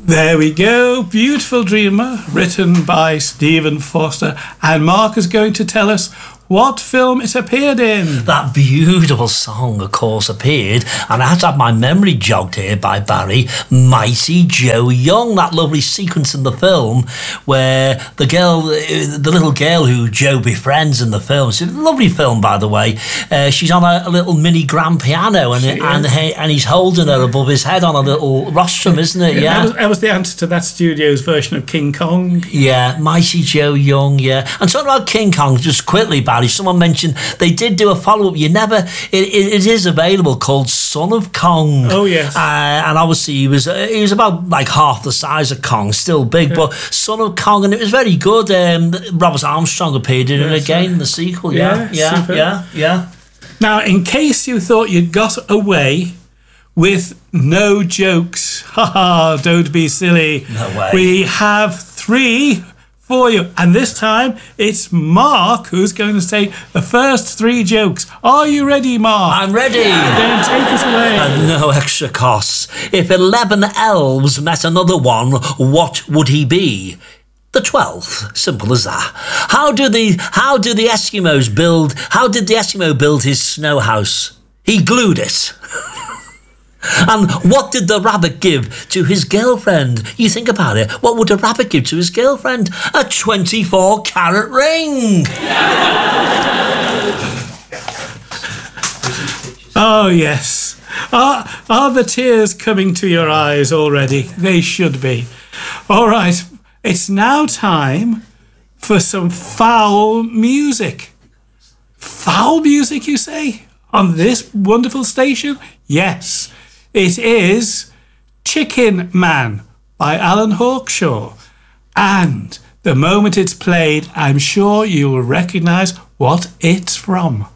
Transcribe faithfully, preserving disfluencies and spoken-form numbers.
There we go. Beautiful Dreamer, written by Stephen Foster. And Mark is going to tell us what film it appeared in. That beautiful song, of course, appeared, and I had to have my memory jogged here by Barry, Mighty Joe Young, that lovely sequence in the film where the girl, the little girl who Joe befriends in the film, it's a lovely film, by the way, uh, she's on a, a little mini grand piano, and and, he, and he's holding her above his head on a little rostrum, isn't it? Yeah, yeah. That, was, that was the answer to that studio's version of King Kong. Yeah, Mighty Joe Young, yeah. And talking about King Kong, just quickly, Barry, someone mentioned they did do a follow-up. You never, it, it, it is available, called Son of Kong. Oh yes. Uh, and obviously he was uh, he was about like half the size of Kong, still big, yeah. But Son of Kong, and it was very good. Um, Robert Armstrong appeared in yes, it again in the sequel. Yeah, yeah, yeah, yeah, yeah. Now, in case you thought you'd got away with no jokes, haha, don't be silly. No way. We have three for you, and this time it's Mark who's going to say the first three jokes. Are you ready, Mark? I'm ready. Then take it away. And no extra costs. If eleven elves met another one, what would he be? The twelfth. Simple as that. How do the how do the Eskimos build? How did the Eskimo build his snow house? He glued it. And what did the rabbit give to his girlfriend? You think about it. What would a rabbit give to his girlfriend? A twenty-four carat ring. Oh, yes. Are, are the tears coming to your eyes already? They should be. All right. It's now time for some foul music. Foul music, you say? On this wonderful station? Yes. It is Chicken Man by Alan Hawkshaw. And the moment it's played, I'm sure you will recognise what it's from.